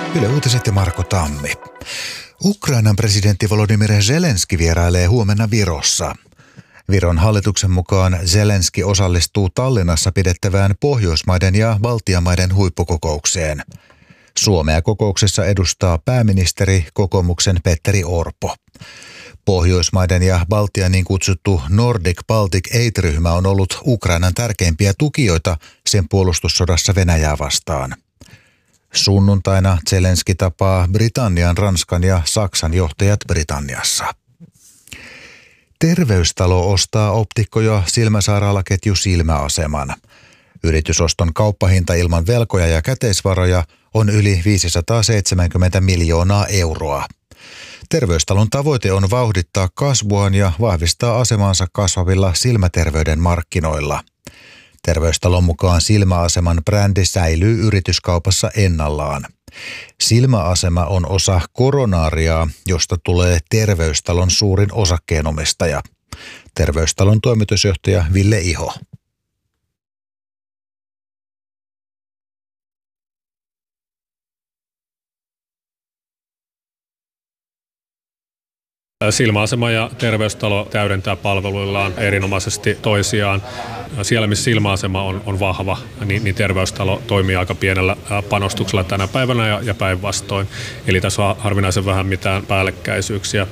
Yle Uutiset ja Marko Tammi. Ukrainan presidentti Volodymyr Zelenski vierailee huomenna Virossa. Viron hallituksen mukaan Zelenski osallistuu Tallinnassa pidettävään Pohjoismaiden ja Baltian maiden huippukokoukseen. Suomea kokouksessa edustaa pääministeri kokoomuksen Petteri Orpo. Pohjoismaiden ja Baltian niin kutsuttu Nordic Baltic Aid-ryhmä on ollut Ukrainan tärkeimpiä tukijoita sen puolustussodassa Venäjää vastaan. Sunnuntaina Zelenski tapaa Britannian, Ranskan ja Saksan johtajat Britanniassa. Terveystalo ostaa optikko- ja silmäsairaalaketju Silmäaseman. Yritysoston kauppahinta ilman velkoja ja käteisvaroja on yli 570 miljoonaa euroa. Terveystalon tavoite on vauhdittaa kasvuaan ja vahvistaa asemansa kasvavilla silmäterveyden markkinoilla. Terveystalon mukaan Silmäaseman brändi säilyy yrityskaupassa ennallaan. Silmäasema on osa Coronariaa, josta tulee Terveystalon suurin osakkeenomistaja. Terveystalon toimitusjohtaja Ville Iho. Silmäasema ja Terveystalo täydentää palveluillaan erinomaisesti toisiaan. Siellä, missä Silmäasema on vahva, niin Terveystalo toimii aika pienellä panostuksella tänä päivänä ja päinvastoin. Eli tässä on harvinaisen vähän mitään päällekkäisyyksiä.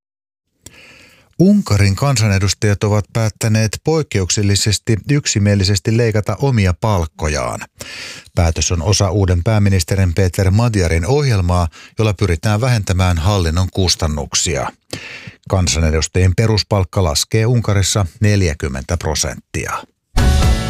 Unkarin kansanedustajat ovat päättäneet poikkeuksellisesti yksimielisesti leikata omia palkkojaan. Päätös on osa uuden pääministerin Péter Magyarin ohjelmaa, jolla pyritään vähentämään hallinnon kustannuksia. Kansanedustajien peruspalkka laskee Unkarissa 40%.